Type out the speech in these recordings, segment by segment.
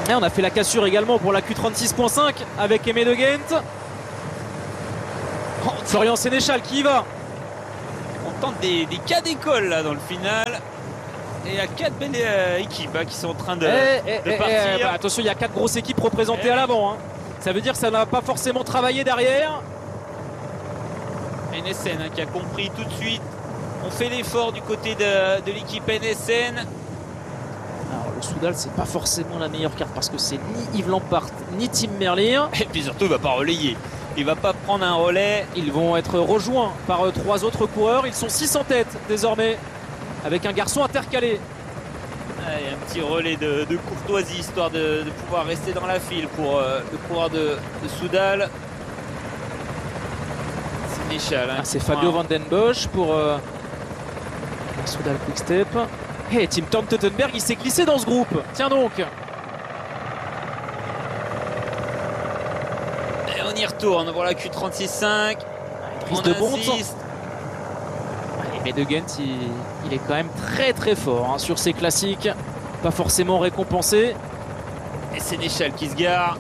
Et on a fait la cassure également pour la Q36.5 avec Aimé de Ghent. Florian Sénéchal qui y va. On tente des cas d'école là dans le final. Et il y a 4 belles équipes qui sont en train de partir. Attention, il y a 4 grosses équipes représentées à l'avant. Hein. Ça veut dire que ça n'a pas forcément travaillé derrière. NSN qui a compris tout de suite. On fait l'effort du côté de l'équipe NSN. Alors le Soudal, c'est pas forcément la meilleure carte parce que c'est ni Yves Lampart ni Tim Merlier. Et puis surtout, il va pas relayer. Il va pas prendre un relais. Ils vont être rejoints par 3 autres coureurs. Ils sont 6 en tête désormais, avec un garçon intercalé. Il y a un petit relais de courtoisie, histoire de pouvoir rester dans la file pour le coureur de Soudal. Sénéchal. C'est Fabio Van Den Bosch pour Soudal Quick Step. Et Tim Tottenberg, il s'est glissé dans ce groupe. Tiens donc. On y retourne, voilà Q36.5. Dries de Bont. Mais de Ghent, il est quand même très fort hein, sur ses classiques. Pas forcément récompensé. Et Sénéchal qui se gare.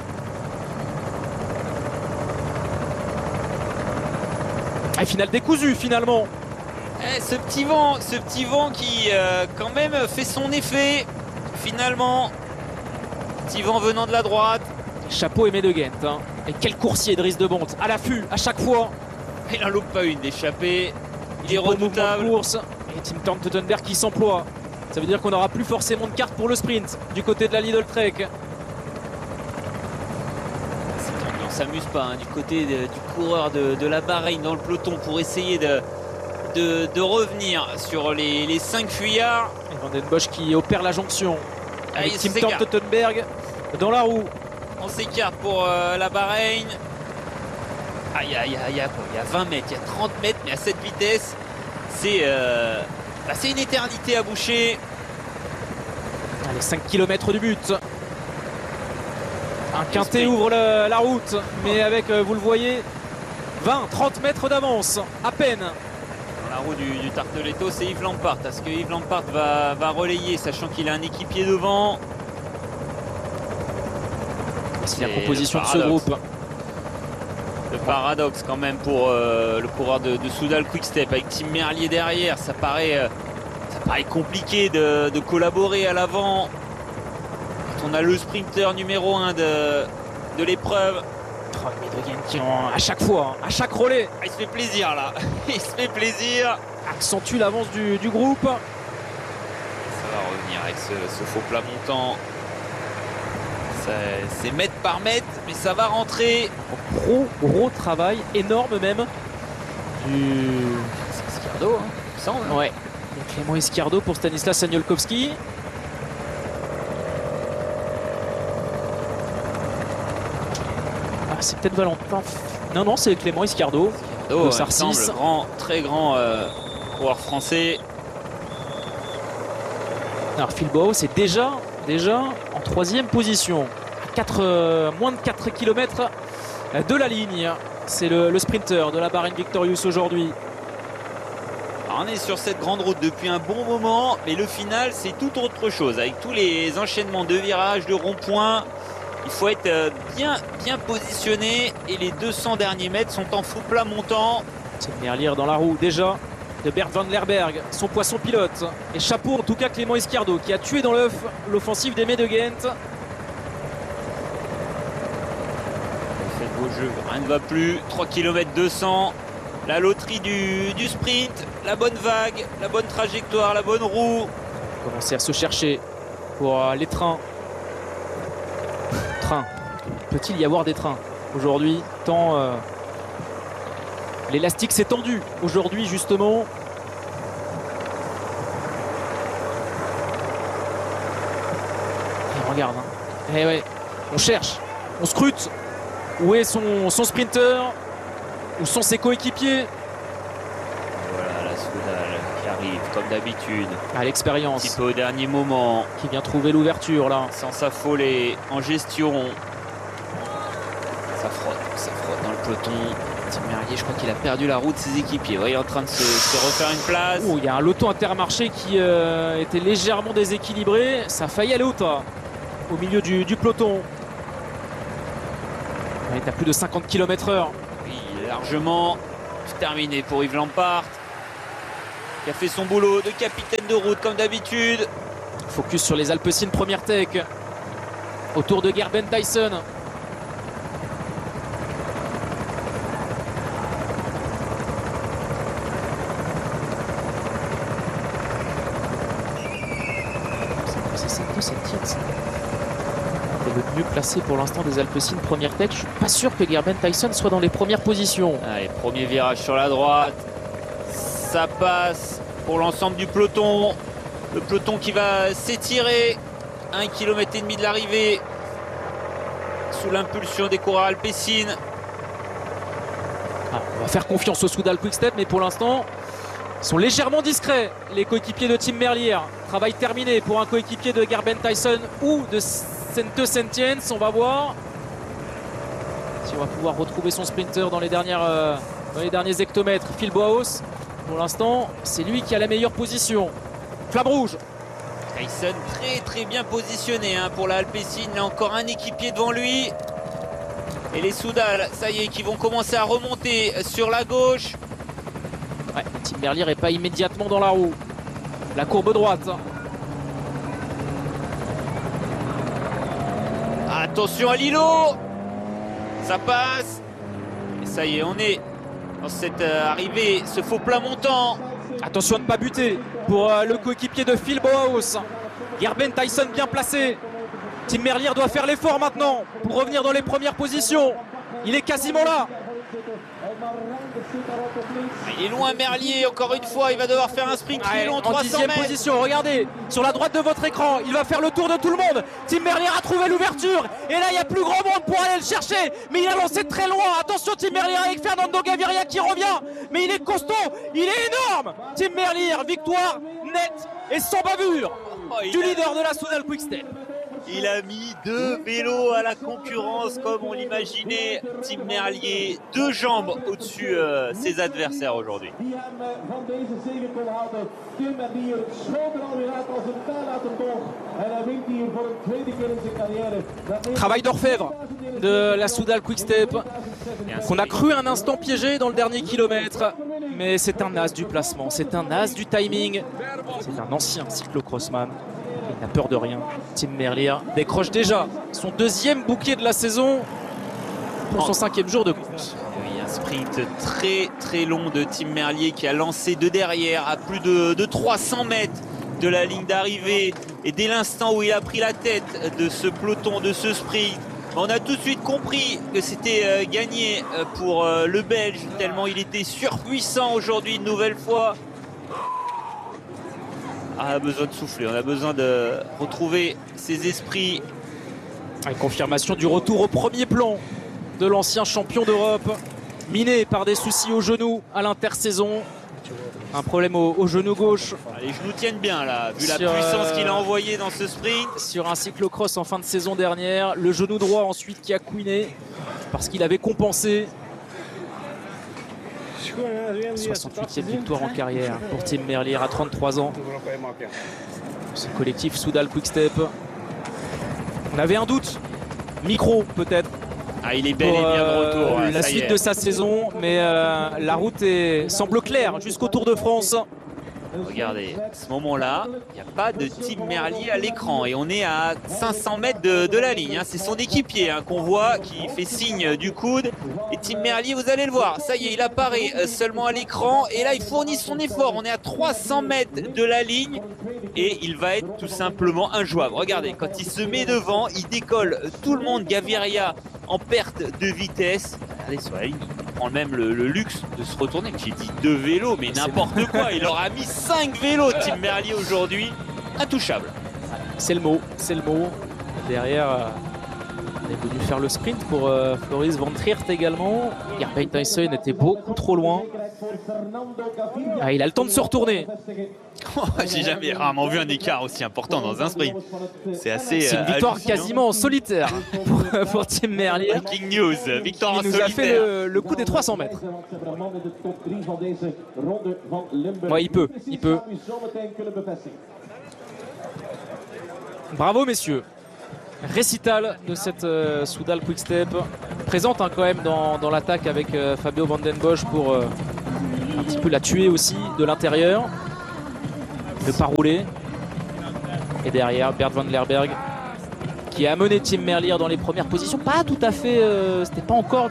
Et finale décousue finalement. Ce petit vent qui quand même fait son effet. Finalement, petit vent venant de la droite. Chapeau Aimé de Ghent. Hein. Et quel coursier Dries de Bont, à l'affût, à chaque fois. Il n'en loupe pas une d'échappée. Il est redoutable. Course. Et Tim Tottenberg qui s'emploie. Ça veut dire qu'on n'aura plus forcément de carte pour le sprint du côté de la Lidl Trek. On ne s'amuse pas hein, du côté du coureur de la Bahreïn dans le peloton pour essayer de revenir sur les 5 fuyards. Et Van Den Bosch qui opère la jonction. Avec Tim Tottenberg dans la roue. On s'écarte pour la Bahreïn. Il y a 20 mètres, il y a 30 mètres, mais à cette vitesse, c'est une éternité à boucher. Allez, 5 km du but. Un quintet ouvre la route, mais avec, vous le voyez, 20-30 mètres d'avance, à peine. Dans la roue du Tarteletto, c'est Yves Lampart. Est-ce que Yves Lampart va relayer, sachant qu'il a un équipier devant? C'est la proposition de ce groupe. Le paradoxe quand même pour le coureur de Soudal Quick Step avec Tim Merlier derrière. Ça paraît compliqué de collaborer à l'avant. On a le sprinter numéro 1 de l'épreuve. Qui à chaque fois, à chaque relais. Il se fait plaisir là. Il se fait plaisir. Accentue l'avance du groupe. Ça va revenir avec ce faux plat montant. C'est mètre par mètre, mais ça va rentrer. Gros travail, énorme même. C'est Ischiardo, hein, il me semble. Ouais. Et Clément Ischiardo pour Stanislas Saniolkowski. C'est peut-être Valentin. Non, c'est Clément Ischiardo. De Sarcis. Très grand coureur français. Alors Phil Bow, c'est déjà en 3e position. Moins de 4 km de la ligne. C'est le sprinter de la Bahreïn Victorious aujourd'hui. On est sur cette grande route depuis un bon moment, mais le final c'est tout autre chose. Avec tous les enchaînements de virages, de ronds-points, il faut être bien positionné et les 200 derniers mètres sont en faux plat montant. C'est Merlier dans la roue déjà de Bert van Lerberg, son poisson pilote. Et chapeau en tout cas Clément Ischiardo qui a tué dans l'œuf l'offensive d'Aimé de Ghent. C'est beau jeu, rien ne va plus. 3 km 200, la loterie du sprint, la bonne vague, la bonne trajectoire, la bonne roue. Commencer à se chercher pour les trains. Peut-il y avoir des trains aujourd'hui, tant l'élastique s'est tendu aujourd'hui justement. Et regarde, hein. Eh ouais, on cherche, on scrute. Où est son sprinter? Où sont ses coéquipiers? Voilà la Soudal qui arrive comme d'habitude. À l'expérience. Un petit peu au dernier moment. Qui vient trouver l'ouverture là. Sans s'affoler en gestion. Ça frotte dans le peloton. Tim Merlier, je crois qu'il a perdu la roue de ses équipiers. Ouais, il est en train de se refaire une place. Il y a un loto Intermarché qui était légèrement déséquilibré. Ça a failli aller au tas. au milieu du peloton. Il est à plus de 50 km/h. Oui, largement. C'est terminé pour Yves Lampaert, qui a fait son boulot de capitaine de route comme d'habitude. Focus sur les Alpecin première tech. Autour de Gerben Tyson. Le mieux placé pour l'instant des Alpecin première tech. Je suis pas sûr que Gerben Tyson soit dans les premières positions. Allez, premier virage sur la droite. Ça passe pour l'ensemble du peloton. Le peloton qui va s'étirer. 1,5 km de l'arrivée. Sous l'impulsion des coureurs Alpecin. On va faire confiance au Soudal Quick-Step, mais pour l'instant, ils sont légèrement discrets. Les coéquipiers de Tim Merlier. Travail terminé pour un coéquipier de Gerben Tyson ou de Sente Sentiens. On va voir si on va pouvoir retrouver son sprinter dans les derniers hectomètres. Phil Boaos, pour l'instant, c'est lui qui a la meilleure position. Flamme rouge. Tyson très bien positionné pour la Alpecin. Il a encore un équipier devant lui. Et les Soudal, ça y est, qui vont commencer à remonter sur la gauche. Ouais, Tim Merlier n'est pas immédiatement dans la roue. La courbe droite. Attention à l'îlot. Ça passe. Et ça y est, on est dans cette arrivée, ce faux plat montant. Attention à ne pas buter pour le coéquipier de Phil Boaos. Gerben Tyson bien placé. Tim Merlier doit faire l'effort maintenant pour revenir dans les premières positions. Il est quasiment là. Il est loin Merlier, encore une fois, il va devoir faire un sprint très long, 300 en 10e mètres. position, regardez, sur la droite de votre écran, il va faire le tour de tout le monde. Tim Merlier a trouvé l'ouverture, et là il n'y a plus grand monde pour aller le chercher, mais il a lancé très loin. Attention Tim Merlier avec Fernando Gaviria qui revient, mais il est costaud, il est énorme. Tim Merlier, victoire nette et sans bavure du leader de la Soudal Quick-Step. Il a mis 2 vélos à la concurrence comme on l'imaginait. Tim Merlier, 2 jambes au-dessus ses adversaires aujourd'hui. Travail d'orfèvre de la Soudal Quick-Step qu'on a cru un instant piégé dans le dernier kilomètre, mais c'est un as du placement, c'est un as du timing, c'est un ancien cyclocrossman. Il n'a peur de rien. Tim Merlier décroche déjà son 2e bouquet de la saison pour son 5e jour de course. Oui, un sprint très long de Tim Merlier qui a lancé de derrière à plus de 300 mètres de la ligne d'arrivée. Et dès l'instant où il a pris la tête de ce peloton, de ce sprint, on a tout de suite compris que c'était gagné pour le Belge, tellement il était surpuissant aujourd'hui une nouvelle fois. On a besoin de souffler, on a besoin de retrouver ses esprits. Une confirmation du retour au premier plan de l'ancien champion d'Europe, miné par des soucis au genou à l'intersaison. Un problème au genou gauche. Les genoux tiennent bien là, vu la puissance qu'il a envoyée dans ce sprint. Sur un cyclocross en fin de saison dernière. Le genou droit ensuite qui a couiné parce qu'il avait compensé. 68e victoire en carrière pour Tim Merlier à 33 ans. Ce collectif Soudal Quick-Step. On avait un doute, micro peut-être. Il est bel et bien de retour. La suite de sa saison, mais la route semble claire jusqu'au Tour de France. Regardez, à ce moment-là, il n'y a pas de Tim Merlier à l'écran et on est à 500 mètres de la ligne. C'est son équipier qu'on voit qui fait signe du coude. Et Tim Merlier, vous allez le voir, ça y est, il apparaît seulement à l'écran et là il fournit son effort. On est à 300 mètres de la ligne et il va être tout simplement injouable. Regardez, quand il se met devant, il décolle tout le monde. Gaviria en perte de vitesse. Regardez sur la ligne, il prend même le luxe de se retourner. J'ai dit 2 vélos, mais n'importe quoi. Il aura mis 5 vélos, Tim Merlier, aujourd'hui. Intouchable. C'est le mot, c'est le mot. Derrière, on est venu faire le sprint pour Floris Van Triert également. Gerben Tyson était beaucoup trop loin. Il a le temps de se retourner. J'ai jamais rarement vu un écart aussi important dans un sprint. C'est assez. C'est une victoire quasiment en solitaire pour Tim Merlier. Breaking news, victoire en solitaire. Il nous a fait le coup des 300 mètres. Ouais, il peut. Bravo messieurs. récital de cette Soudal Quick-Step. Présente quand même dans l'attaque avec Fabio Van den Bosch pour un petit peu la tuer aussi de l'intérieur. Ne pas rouler. Et derrière, Bert Van Lerberg qui a amené Tim Merlier dans les premières positions. Pas tout à fait, c'était pas encore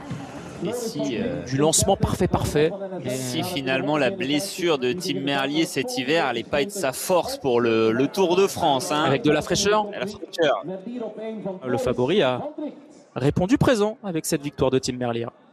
du lancement parfait. Et si finalement la blessure de Tim Merlier cet hiver n'allait pas être sa force pour le Tour de France, hein. Avec de la fraîcheur. Le favori a répondu présent avec cette victoire de Tim Merlier.